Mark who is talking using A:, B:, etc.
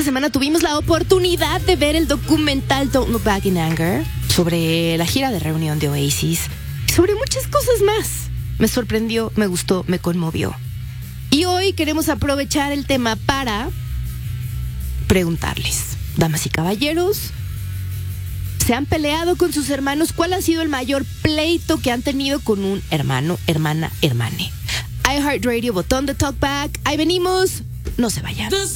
A: Esta semana tuvimos la oportunidad de ver el documental Don't Look Back in Anger sobre la gira de reunión de Oasis y sobre muchas cosas más. Me sorprendió, me gustó, me conmovió. Y hoy queremos aprovechar el tema para preguntarles, damas y caballeros, ¿se han peleado con sus hermanos? ¿Cuál ha sido el mayor pleito que han tenido con un hermano, hermana, hermane? iHeartRadio, botón de talkback. Ahí venimos. No se vayan.